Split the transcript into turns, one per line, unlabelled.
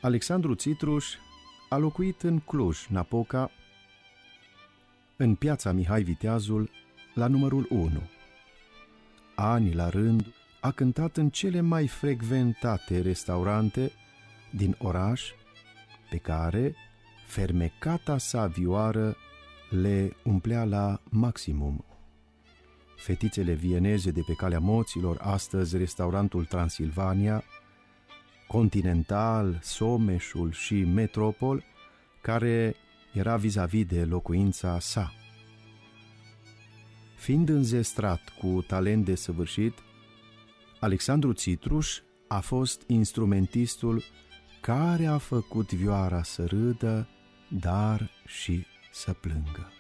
Alexandru Țitruș a locuit în Cluj-Napoca, în piața Mihai Viteazul, la numărul 1. Ani la rând a cântat în cele mai frecventate restaurante din oraș, pe care fermecata sa vioară le umplea la maximum. Fetițele vieneze de pe Calea Moților, astăzi restaurantul Transilvania, Continental, Someșul și Metropol, care era vis-a-vis de locuința sa. Fiind înzestrat cu talent desăvârșit, Alexandru Țitruș a fost instrumentistul care a făcut vioara să râdă, dar și să plângă.